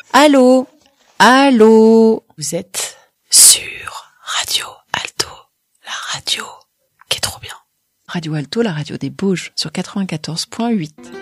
Allô? Allô? Vous êtes sur Radio Alto, la radio qui est trop bien. Radio Alto, la radio des Bauges, sur 94.8.